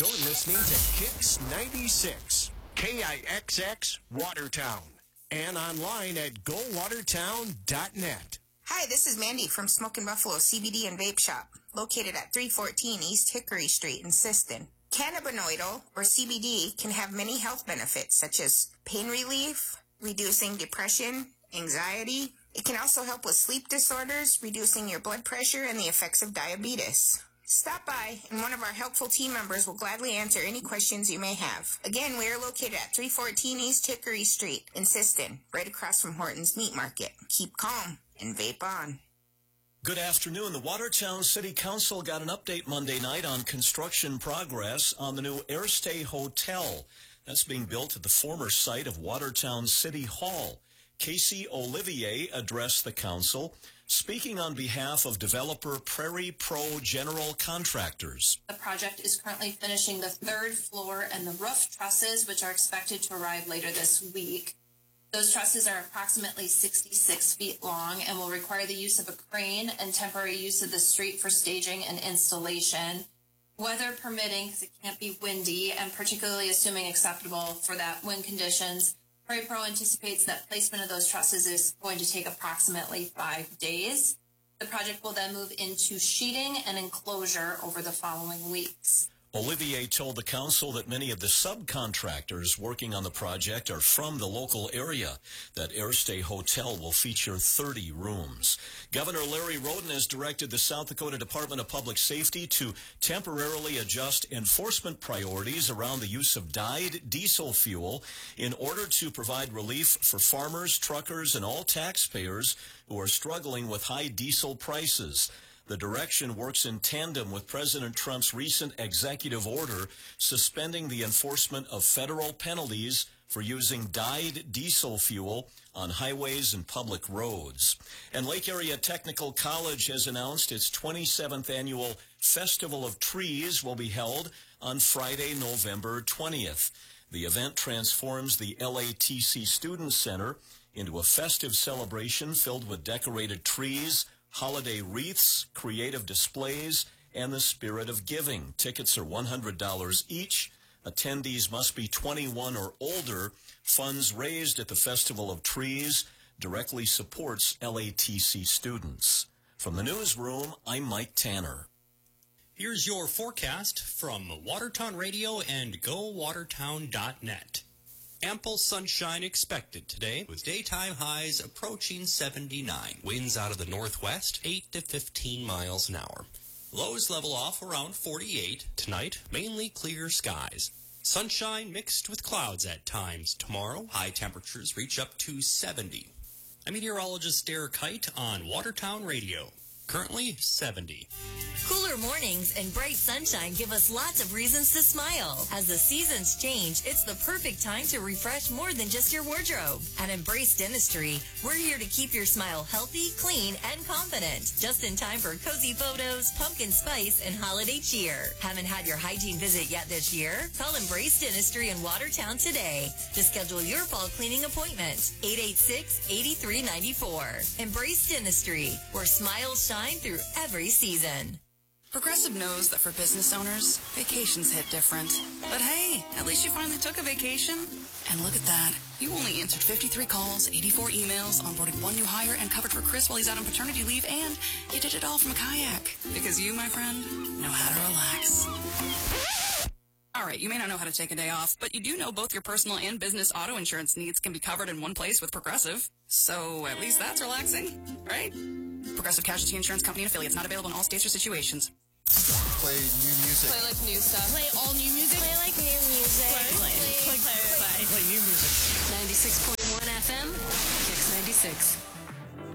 You're listening to Kix 96, KIXX Watertown, and online at gowatertown.net. Hi, this is Mandy from Smokin' Buffalo CBD and Vape Shop, located at 314 East Hickory Street in Siston. Cannabinoidal, or CBD, can have many health benefits such as pain relief, reducing depression, anxiety. It can also help with sleep disorders, reducing your blood pressure, and the effects of diabetes. Stop by, and one of our helpful team members will gladly answer any questions you may have. Again, we are located at 314 East Hickory Street in Siston, right across from Horton's Meat Market. Keep calm and vape on. Good afternoon. The Watertown City Council got an update Monday night on construction progress on the new Airstay Hotel. That's being built at the former site of Watertown City Hall. Casey Olivier addressed the council, speaking on behalf of developer Prairie Pro General Contractors. The project is currently finishing the third floor and the roof trusses, which are expected to arrive later this week. Those trusses are approximately 66 feet long and will require the use of a crane and temporary use of the street for staging and installation. Weather permitting, because it can't be windy, and particularly assuming acceptable for that wind conditions, Prairie Pro anticipates that placement of those trusses is going to take approximately 5 days. The project will then move into sheeting and enclosure over the following weeks. Olivier told the council that many of the subcontractors working on the project are from the local area. That Airstay Hotel will feature 30 rooms. Governor Larry Roden has directed the South Dakota Department of Public Safety to temporarily adjust enforcement priorities around the use of dyed diesel fuel in order to provide relief for farmers, truckers, and all taxpayers who are struggling with high diesel prices. The direction works in tandem with President Trump's recent executive order suspending the enforcement of federal penalties for using dyed diesel fuel on highways and public roads. And Lake Area Technical College has announced its 27th annual Festival of Trees will be held on Friday, November 20th. The event transforms the LATC Student Center into a festive celebration filled with decorated trees, holiday wreaths, creative displays, and the spirit of giving. Tickets are $100 each. Attendees must be 21 or older. Funds raised at the Festival of Trees directly supports LATC students. From the newsroom, I'm Mike Tanner. Here's your forecast from Watertown Radio and GoWatertown.net. Ample sunshine expected today, with daytime highs approaching 79. Winds out of the northwest, 8 to 15 miles an hour. Lows level off around 48. Tonight, mainly clear skies. Sunshine mixed with clouds at times. Tomorrow, high temperatures reach up to 70. I'm meteorologist Derek Height on Watertown Radio. Currently 70. Cooler mornings and bright sunshine give us lots of reasons to smile. As the seasons change, it's the perfect time to refresh more than just your wardrobe. At Embrace Dentistry, we're here to keep your smile healthy, clean, and confident. Just in time for cozy photos, pumpkin spice, and holiday cheer. Haven't had your hygiene visit yet this year? Call Embrace Dentistry in Watertown today to schedule your fall cleaning appointment. 886-8394. Embrace Dentistry, where smiles shine through every season. Progressive knows that for business owners, vacations hit different. But hey, at least you finally took a vacation. And look at that. You only answered 53 calls, 84 emails, onboarded one new hire, and covered for Chris while he's out on paternity leave, and you did it all from a kayak. Because you, my friend, know how to relax. All right, you may not know how to take a day off, but you do know both your personal and business auto insurance needs can be covered in one place with Progressive. So at least that's relaxing, right? Progressive Casualty Insurance Company and affiliates, not available in all states or situations. Play new music. Play like new stuff. Play all new music. Play like new music. Play new music. 96.1 FM, Kix 96.